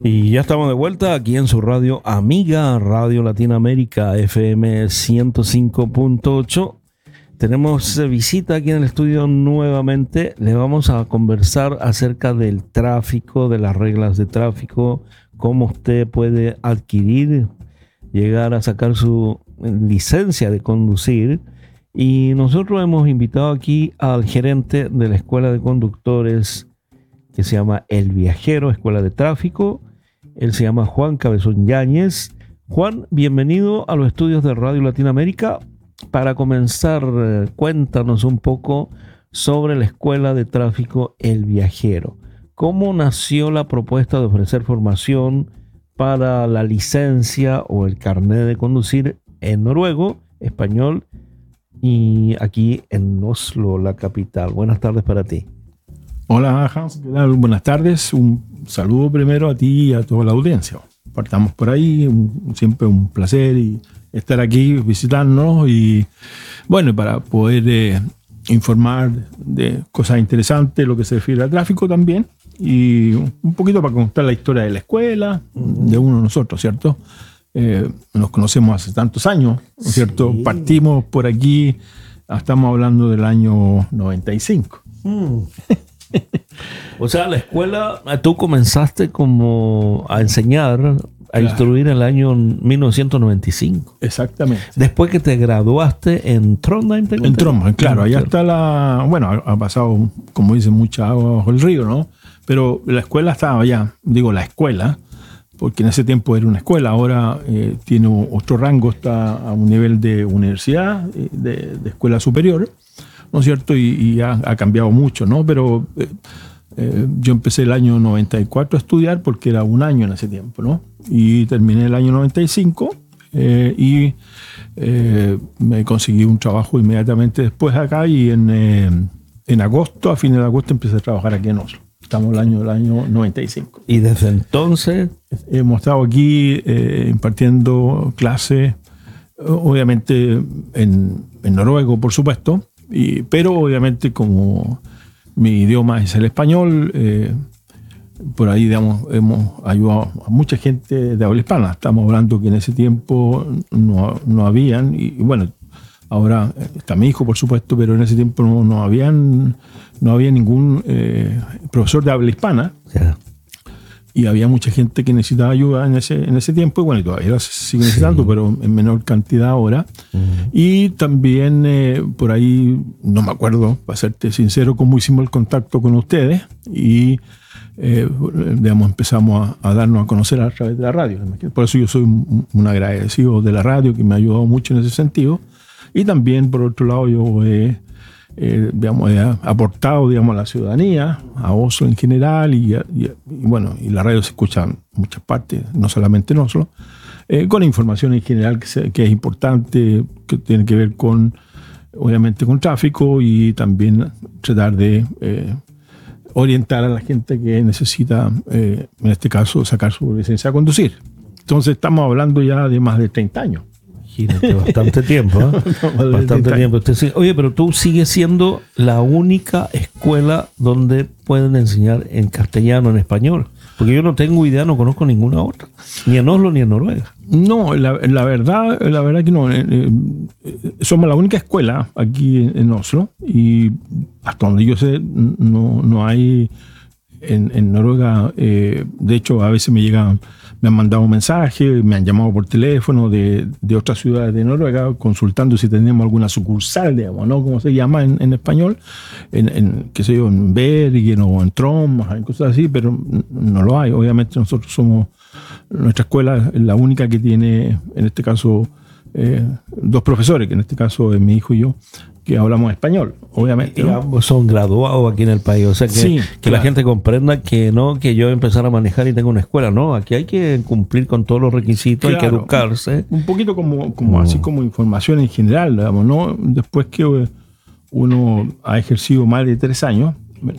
Y ya estamos de vuelta aquí en su radio amiga, Radio Latinoamérica, FM 105.8. Tenemos visita aquí en el estudio nuevamente. Le vamos a conversar acerca del tráfico, de las reglas de tráfico, cómo usted puede adquirir, llegar a sacar su licencia de conducir. Y nosotros hemos invitado aquí al gerente de la Escuela de Conductores, que se llama El Viajero, Escuela de Tráfico. Él se llama Juan Cabezón Yáñez. Juan, bienvenido a los estudios de Radio Latinoamérica. Para comenzar, cuéntanos un poco sobre la Escuela de Tráfico El Viajero. ¿Cómo nació la propuesta de ofrecer formación para la licencia o el carnet de conducir en noruego, español y aquí en Oslo, la capital? Buenas tardes para ti. Hola Hans, ¿qué tal? Buenas tardes. Un saludo primero a ti y a toda la audiencia. Partamos por ahí, siempre un placer y estar aquí, visitarnos y bueno, para poder informar de cosas interesantes, lo que se refiere al tráfico también, y un poquito para contar la historia de la escuela, de uno de nosotros, ¿cierto? Nos conocemos hace tantos años, ¿cierto? Sí. Partimos por aquí, estamos hablando del año 95. O sea, la escuela, tú comenzaste como a enseñar, a instruir en el año 1995. Exactamente. Después que te graduaste en Trondheim. En Trondheim, claro. Allá está la... Bueno, ha pasado, como dicen, mucha agua bajo el río, ¿no? Pero la escuela estaba allá. Digo, la escuela, porque en ese tiempo era una escuela. Ahora tiene otro rango, está a un nivel de universidad, de escuela superior, ¿no es cierto? Y ha cambiado mucho, ¿no? Pero yo empecé el año 94 a estudiar porque era un año en ese tiempo, ¿no? Y terminé el año 95 y me conseguí un trabajo inmediatamente después acá y en agosto, a fines de agosto, empecé a trabajar aquí en Oslo. Estamos en el año 95. ¿Y desde entonces? Hemos estado aquí impartiendo clases, obviamente en noruego, por supuesto, pero obviamente como mi idioma es el español, por ahí, digamos, hemos ayudado a mucha gente de habla hispana. Estamos hablando que en ese tiempo no habían, y bueno, ahora está mi hijo, por supuesto, pero en ese tiempo no había ningún profesor de habla hispana. Yeah. Y había mucha gente que necesitaba ayuda en ese tiempo, y bueno, y todavía la sigue necesitando, sí, pero en menor cantidad ahora. Y también por ahí, no me acuerdo, para serte sincero, cómo hicimos el contacto con ustedes, y digamos, empezamos a darnos a conocer a través de la radio. Por eso yo soy un agradecido de la radio, que me ha ayudado mucho en ese sentido. Y también, por otro lado, yo digamos, he aportado, digamos, a la ciudadanía, a Oslo en general, y bueno, y la radio se escucha en muchas partes, no solamente en Oslo, con información en general que es importante, que tiene que ver con, obviamente, con tráfico, y también tratar de orientar a la gente que necesita, en este caso, sacar su licencia a conducir. Entonces estamos hablando ya de más de 30 años. Imagínate, bastante tiempo, ¿eh? Bastante tiempo. Oye, pero tú sigues siendo la única escuela donde pueden enseñar en castellano, en español. Porque yo no tengo idea, no conozco ninguna otra. Ni en Oslo ni en Noruega. No, la verdad que no. Somos la única escuela aquí en Oslo. Y hasta donde yo sé, no hay en Noruega. De hecho, a veces me han mandado mensajes, me han llamado por teléfono de otras ciudades de Noruega consultando si tenemos alguna sucursal, digamos, ¿no? Como se llama en español, qué sé yo, en Bergen o en Trondheim, cosas así, pero no lo hay. Obviamente nosotros nuestra escuela es la única que tiene, en este caso, dos profesores, que en este caso es mi hijo y yo, que hablamos español, obviamente, ¿no? Y ambos son graduados aquí en el país, o sea que, sí, que claro, la gente comprenda que no que yo empezar a manejar y tengo una escuela, no, aquí hay que cumplir con todos los requisitos, claro, hay que educarse. Un poquito como así como información en general, digamos, ¿no? Después que uno ha ejercido más de 3 años,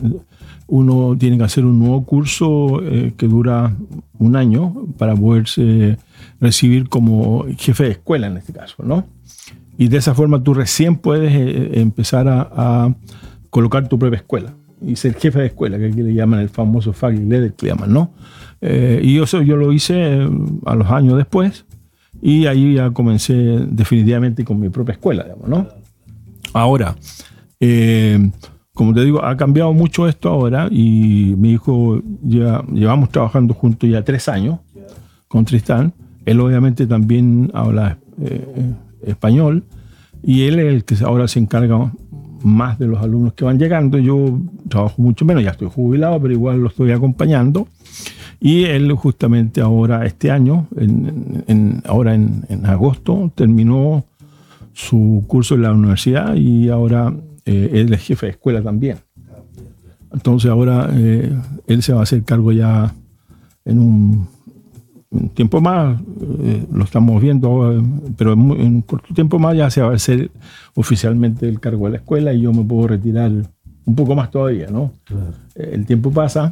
uno tiene que hacer un nuevo curso que dura 1 año para poderse recibir como jefe de escuela en este caso, ¿no? Y de esa forma tú recién puedes empezar a colocar tu propia escuela y ser jefe de escuela, que aquí le llaman el famoso fagleder, que le llaman, ¿no? Y eso yo lo hice a los años después, y ahí ya comencé definitivamente con mi propia escuela, digamos, ¿no? Ahora, como te digo, ha cambiado mucho esto ahora, y mi hijo llevamos trabajando juntos ya 3 años con Tristán. Él obviamente también habla español, y él es el que ahora se encarga más de los alumnos que van llegando. Yo trabajo mucho menos, ya estoy jubilado, pero igual lo estoy acompañando. Y él justamente ahora, este año, en agosto, terminó su curso en la universidad, y ahora él es jefe de escuela también. Entonces ahora él se va a hacer cargo ya en un tiempo más, lo estamos viendo, pero en un corto tiempo más ya se va a hacer oficialmente el cargo de la escuela, y yo me puedo retirar un poco más todavía, ¿no? Claro. El tiempo pasa,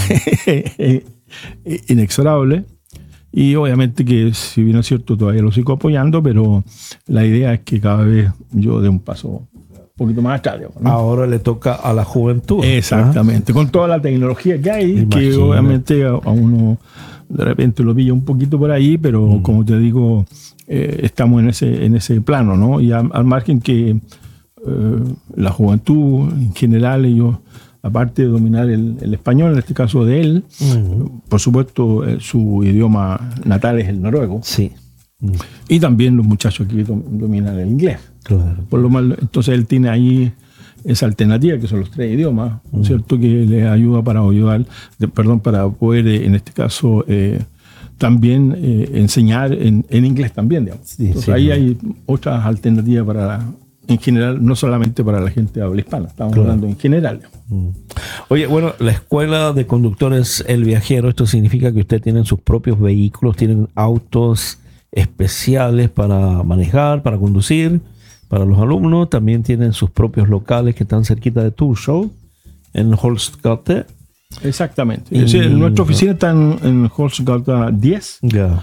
inexorable, y obviamente que, si bien es cierto, todavía lo sigo apoyando, pero la idea es que cada vez yo dé un paso un poquito más atrás, ¿no? Ahora le toca a la juventud. Exactamente, con toda la tecnología que hay. Imagina. Que obviamente a uno de repente lo pilla un poquito por ahí, pero como te digo, estamos en ese plano, ¿no? Y al margen que la juventud en general, ellos, aparte de dominar el español, en este caso de él, por supuesto su idioma natal es el noruego. Sí. Y también los muchachos aquí dominan el inglés. Claro. Por lo mal, entonces él tiene ahí esa alternativa, que son los 3 idiomas, ¿no es cierto?, que le ayuda para poder, en este caso, también enseñar en inglés también, digamos. Sí, entonces ahí hay otras alternativas en general, no solamente para la gente de habla hispana, estamos hablando en general. Oye, bueno, la escuela de conductores El Viajero, esto significa que ustedes tienen sus propios vehículos, tienen autos especiales para manejar, para conducir, para los alumnos. También tienen sus propios locales que están cerquita de Tour Show, en Holstgate. Exactamente. Nuestra oficina está en Holstgate 10,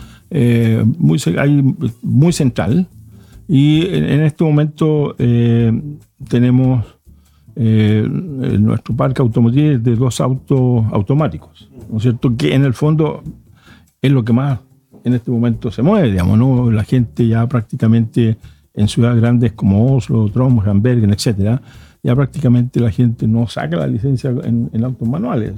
muy central. Y en este momento tenemos nuestro parque automotriz de 2 autos automáticos, ¿no es cierto?, que en el fondo es lo que más en este momento se mueve, digamos, ¿no? La gente ya prácticamente en ciudades grandes como Oslo, Tromsø, Hamburgo, etcétera, ya prácticamente la gente no saca la licencia en autos manuales.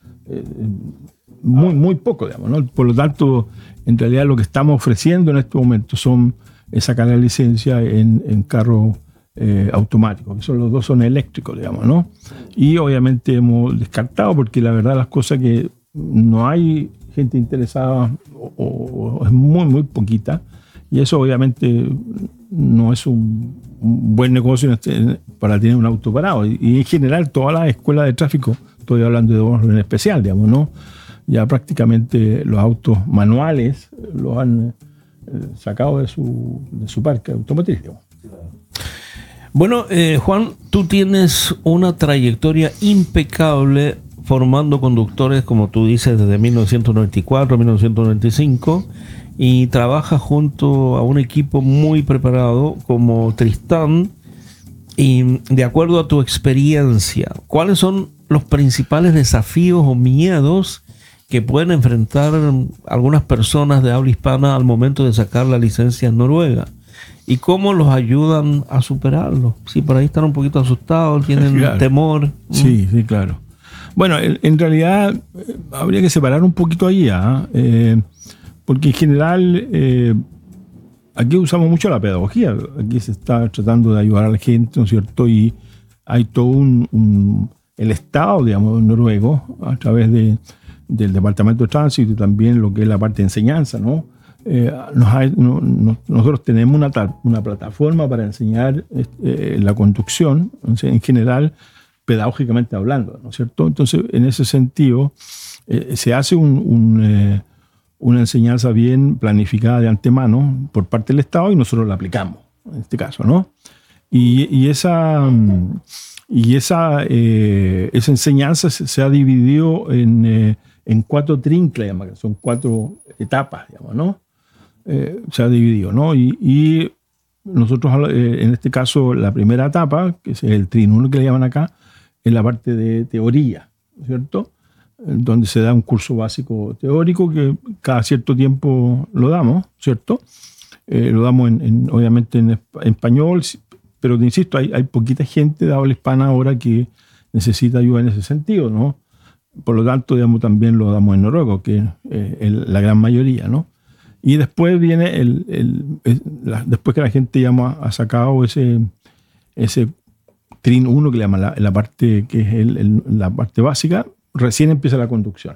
Muy poco, digamos, ¿no? Por lo tanto, en realidad lo que estamos ofreciendo en este momento es sacar la licencia en carros automáticos, que los 2 son eléctricos, digamos, ¿no? Y obviamente hemos descartado, porque la verdad las cosas que no hay gente interesada o es muy poquita, y eso obviamente no es un buen negocio para tener un auto parado. Y en general todas las escuelas de tráfico, estoy hablando de Oslo en especial, digamos, ¿no?, ya prácticamente los autos manuales los han sacado de su parque automotriz, digamos. Bueno, Juan, tú tienes una trayectoria impecable formando conductores, como tú dices, desde 1994, 1995, y trabajas junto a un equipo muy preparado como Tristán. Y de acuerdo a tu experiencia, ¿cuáles son los principales desafíos o miedos que pueden enfrentar algunas personas de habla hispana al momento de sacar la licencia en Noruega? ¿Y cómo los ayudan a superarlo? Si por ahí están un poquito asustados, tienen temor. Sí, claro. Bueno, en realidad habría que separar un poquito ahí, porque en general aquí usamos mucho la pedagogía. Aquí se está tratando de ayudar a la gente, ¿no es cierto? Y hay todo el Estado, digamos, noruego, a través del Departamento de Tránsito, y también lo que es la parte de enseñanza, ¿no? Nosotros tenemos una plataforma para enseñar la conducción, en general, pedagógicamente hablando, ¿no es cierto? Entonces, en ese sentido, se hace una enseñanza bien planificada de antemano por parte del Estado, y nosotros la aplicamos, en este caso, ¿no? Y esa enseñanza se ha dividido en 4 trincles, que son 4 etapas, digamos, ¿no? Se ha dividido, ¿no? Y nosotros, en este caso, la primera etapa, que es el Trin 1 que le llaman acá, es la parte de teoría, ¿no es cierto? donde se da un curso básico teórico que cada cierto tiempo lo damos, ¿cierto? Lo damos obviamente en español, pero te insisto, hay poquita gente de habla hispana ahora que necesita ayuda en ese sentido, ¿no? Por lo tanto, digamos, también lo damos en noruego, que es la gran mayoría, ¿no? Y después viene después que la gente ya ha sacado ese TRIN 1 que le llaman la parte que es la parte básica, recién empieza la conducción.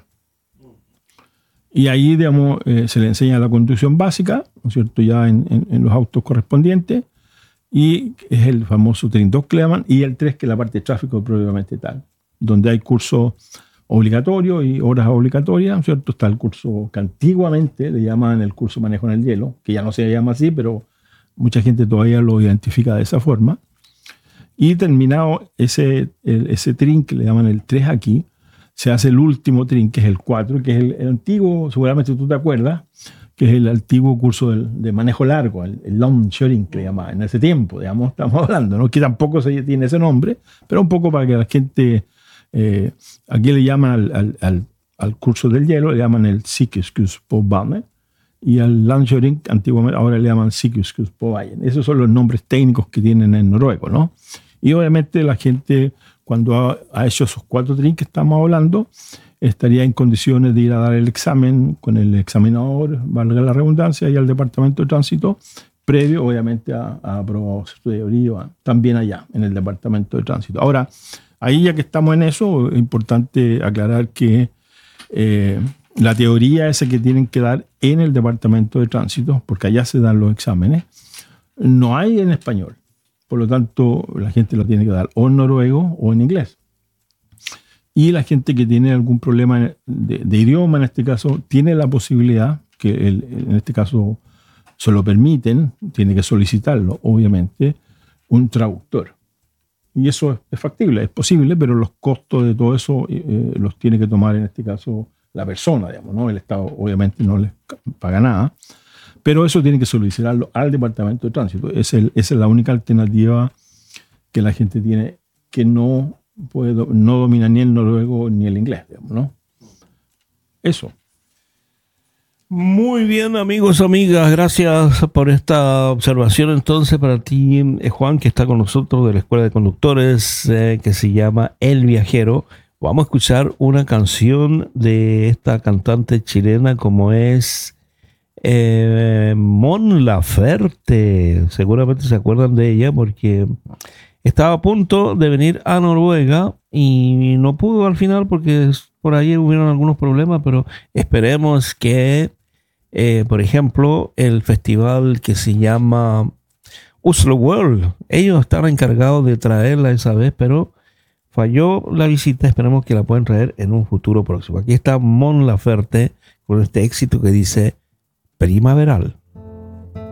Y ahí, digamos, se le enseña la conducción básica, ¿no es cierto?, ya en los autos correspondientes, y es el famoso TRIN 2 que le llaman, y el 3 que es la parte de tráfico propiamente tal, donde hay cursos obligatorios y horas obligatorias, ¿no es cierto? Está el curso que antiguamente le llaman el curso manejo en el hielo, que ya no se llama así, pero mucha gente todavía lo identifica de esa forma. Y terminado ese TRIN que le llaman el 3 aquí, se hace el último TRIN, que es el 4, que es el antiguo, seguramente tú te acuerdas, que es el antiguo curso de manejo largo, el long shoring que le llamaban en ese tiempo, digamos, estamos hablando, ¿no? Que tampoco tiene ese nombre, pero un poco para que la gente, aquí le llaman al curso del hielo, le llaman el Sikkerhetskurset på bane, y al long shoring, antiguamente, ahora le llaman Sikkerhetskurset på veien. Esos son los nombres técnicos que tienen en noruego, ¿no? Y obviamente la gente, cuando ha hecho esos 4 TRIN que estamos hablando, estaría en condiciones de ir a dar el examen con el examinador, valga la redundancia, y al Departamento de Tránsito, previo obviamente a aprobar su teoría, también allá, en el Departamento de Tránsito. Ahora, ahí ya que estamos en eso, es importante aclarar que la teoría esa que tienen que dar en el Departamento de Tránsito, porque allá se dan los exámenes, no hay en español. Por lo tanto, la gente lo tiene que dar o en noruego o en inglés. Y la gente que tiene algún problema de idioma, en este caso, tiene la posibilidad, que en este caso se lo permiten, tiene que solicitarlo, obviamente, un traductor. Y eso es factible, es posible, pero los costos de todo eso los tiene que tomar, en este caso, la persona, digamos, ¿no? El Estado obviamente no les paga nada. Pero eso tiene que solicitarlo al Departamento de Tránsito. Esa es la única alternativa que la gente tiene que no domina ni el noruego ni el inglés, digamos, ¿no? Eso. Muy bien, amigos, amigas. Gracias por esta observación. Entonces, para ti, Juan, que está con nosotros de la Escuela de Conductores, que se llama El Viajero. Vamos a escuchar una canción de esta cantante chilena como es Mon Laferte. Seguramente se acuerdan de ella porque estaba a punto de venir a Noruega y no pudo al final porque por ahí hubieron algunos problemas, pero esperemos que, por ejemplo, el festival que se llama Oslo World, ellos estaban encargados de traerla esa vez, pero falló la visita. Esperemos que la puedan traer en un futuro próximo. Aquí está Mon Laferte con este éxito que dice Primaveral.